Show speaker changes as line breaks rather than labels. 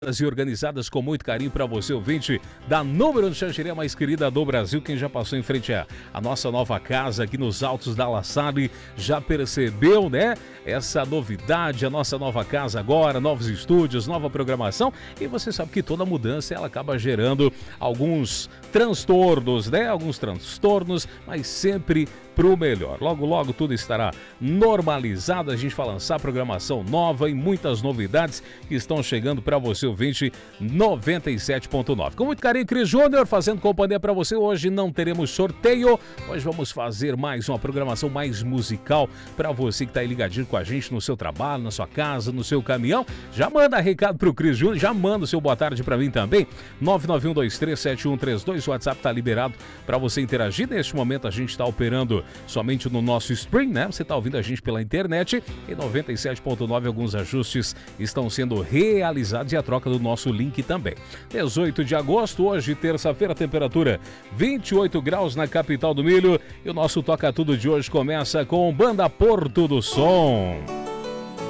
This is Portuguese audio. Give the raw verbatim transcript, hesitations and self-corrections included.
e organizadas com muito carinho para você, ouvinte da número de Xanxerê mais querida do Brasil. Quem já passou em frente a, a nossa nova casa aqui nos Altos da La Salle já percebeu, né? Essa novidade, a nossa nova casa agora, novos estúdios, nova programação. E você sabe que toda mudança ela acaba gerando alguns transtornos, né? Alguns transtornos, mas sempre pro melhor. Logo, logo tudo estará normalizado. A gente vai lançar programação nova e muitas novidades que estão chegando para você, ouvinte noventa e sete ponto nove. Com muito carinho, Cris Júnior, fazendo companhia para você. Hoje não teremos sorteio, hoje vamos fazer mais uma programação mais musical para você que tá aí ligadinho com a gente no seu trabalho, na sua casa, no seu caminhão. Já manda recado pro Cris Júnior, já manda o seu boa tarde para mim também. nove nove um dois três sete um três dois, o WhatsApp tá liberado para você interagir. Neste momento a gente está operando somente no nosso stream, né? Você está ouvindo a gente pela internet. Em noventa e sete ponto nove alguns ajustes estão sendo realizados e a troca do nosso link também. dezoito de agosto, hoje, terça-feira, temperatura vinte e oito graus na capital do milho. E o nosso Toca Tudo de hoje começa com Banda Porto do Som.